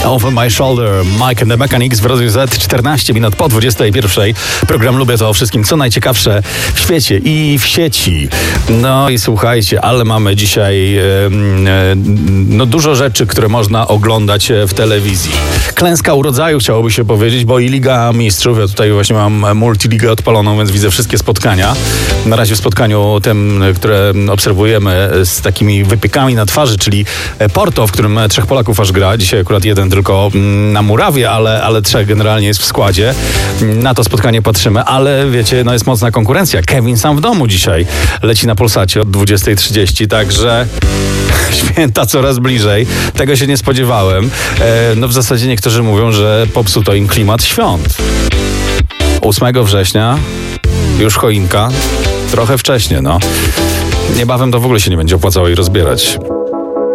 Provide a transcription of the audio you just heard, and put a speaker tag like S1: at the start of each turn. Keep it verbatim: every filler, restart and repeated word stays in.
S1: Over My Shoulder, Mike and the Mechanics w Radiu Z, czternaście minut po dwudziestej pierwszej. Program Lubię to o wszystkim, co najciekawsze w świecie i w sieci. No i słuchajcie, ale mamy dzisiaj e, e, no dużo rzeczy, które można oglądać w telewizji. Klęska urodzaju, chciałoby się powiedzieć, bo i Liga Mistrzów, ja tutaj właśnie mam multiligę odpaloną, więc widzę wszystkie spotkania. Na razie w spotkaniu tym, które obserwujemy z takimi wypiekami na twarzy, czyli Porto, w którym trzech Polaków aż gra. Dzisiaj akurat jeden tylko na murawie, ale, ale trzech generalnie jest w składzie. Na to spotkanie patrzymy, ale wiecie, no jest mocna konkurencja. Kevin sam w domu dzisiaj leci na Polsacie od dwudziestej trzydzieści, także święta coraz bliżej. Tego się nie spodziewałem. E, no w zasadzie niektórzy mówią, że popsuto im klimat świąt. ósmego września już choinka. Trochę wcześnie, no. Niebawem to w ogóle się nie będzie opłacało jej rozbierać.